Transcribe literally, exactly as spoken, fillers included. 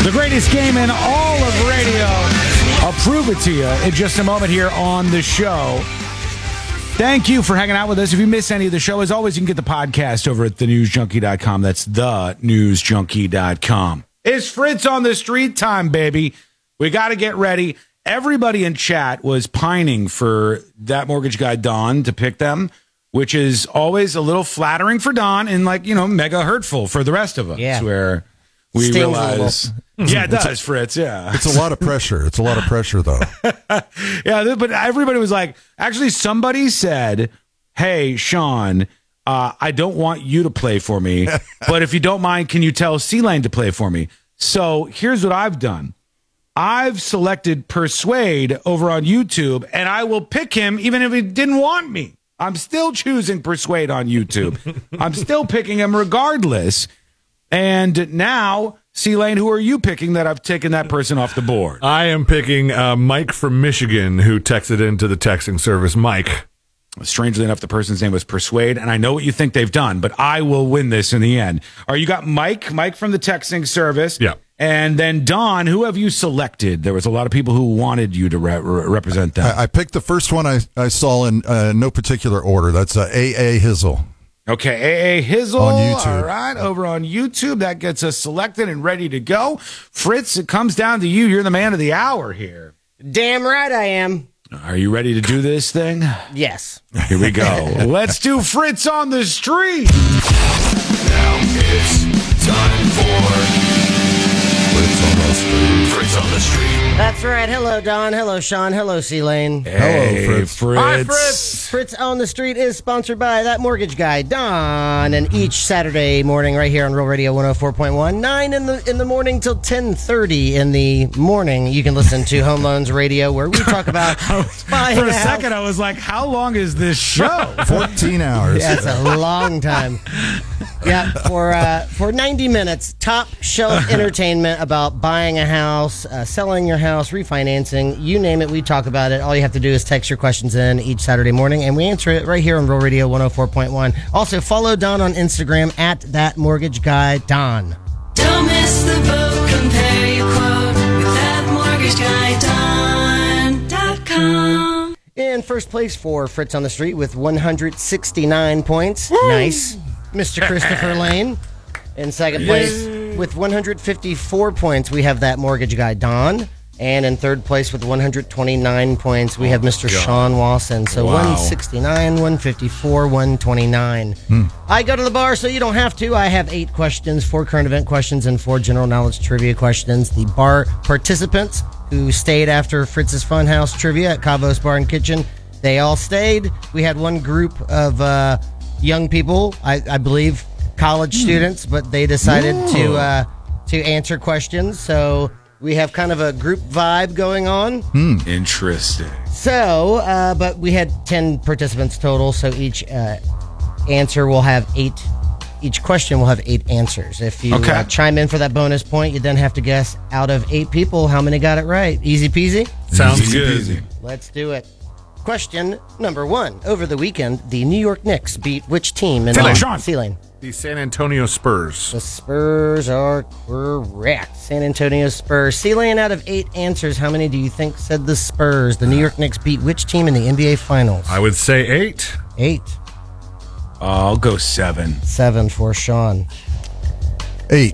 The greatest game in all of radio. I'll prove it to you in just a moment here on the show. Thank you for hanging out with us. If you miss any of the show, as always, you can get the podcast over at the news junkie dot com. That's the news junkie dot com. It's Fritz on the Street time, baby. We got to get ready. Everybody in chat was pining for that mortgage guy, Don, to pick them, which is always a little flattering for Don and, like, you know, mega hurtful for the rest of us. Yeah. Where we Stings realize... Yeah, it does, Fritz, yeah. It's a lot of pressure. It's a lot of pressure, though. Yeah, but everybody was like... Actually, somebody said, hey, Sean, uh, I don't want you to play for me, but if you don't mind, can you tell C-Lane to play for me? So here's what I've done. I've selected Persuade over on YouTube, and I will pick him even if he didn't want me. I'm still choosing Persuade on YouTube. I'm still picking him regardless. And now, C-Lane, who are you picking that I've taken that person off the board? I am picking uh, Mike from Michigan, who texted into the texting service. Mike. Strangely enough, the person's name was Persuade, and I know what you think they've done, but I will win this in the end. All right, you got Mike, Mike from the texting service. Yeah. And then Don, who have you selected? There was a lot of people who wanted you to re- re- represent them. I, I picked the first one I, I saw in uh, no particular order. That's uh, A A. Hizzle. Okay, A A. Hizzle. On YouTube. All right, over on YouTube. That gets us selected and ready to go. Fritz, it comes down to you. You're the man of the hour here. Damn right I am. Are you ready to do this thing? Yes. Here we go. Let's do Fritz on the Street. Now it's time for Fritz on the Street. Fritz on the Street. That's right. Hello, Don. Hello, Sean. Hello, C-Lane. Hey, Hello, Fritz. Fritz. Hi, Fritz. Fritz on the Street is sponsored by That Mortgage Guy, Don. And each Saturday morning right here on Real Radio one oh four point one, nine in the in the morning till ten thirty in the morning, you can listen to Home Loans Radio, where we talk about buying For a house. second, I was like, how long is this show? fourteen hours. That's a long time. Yeah, for uh, for ninety minutes, top shelf entertainment about buying a house, uh, selling your house, refinancing, you name it, we talk about it. All you have to do is text your questions in each Saturday morning, and we answer it right here on Real Radio one oh four point one. Also, follow Don on Instagram at That Mortgage Guy Don. Don't miss the boat. Compare your quote with that mortgage guy don dot com. In first place for Fritz on the Street with one hundred sixty-nine points. Nice. Mister Christopher Lane. In second place with one hundred fifty-four points, we have That Mortgage Guy Don. And in third place with one hundred twenty-nine points, we have Mister Sean Wasson. So Wow. one sixty-nine, one fifty-four, one twenty-nine. I go to the bar, so you don't have to. I have eight questions, four current event questions, and four general knowledge trivia questions. The bar participants who stayed after Fritz's Funhouse trivia at Cavo's Bar and Kitchen, they all stayed. We had one group of uh, young people, I, I believe college students, but they decided to uh, to answer questions. So we have kind of a group vibe going on. Interesting. So, uh, but we had ten participants total, so each uh, answer will have eight. Each question will have eight answers. If you Okay. uh, chime in for that bonus point, you then have to guess out of eight people how many got it right. Easy peasy? Sounds Easy good. peasy. Let's do it. Question number one. Over the weekend, the New York Knicks beat which team in Sealing, the Sean. Sealing? The San Antonio Spurs. The Spurs are correct. San Antonio Spurs. Sealing, out of eight answers, how many do you think said the Spurs? The New York Knicks beat which team in the N B A Finals? I would say eight. Eight. I'll go seven. Seven for Sean.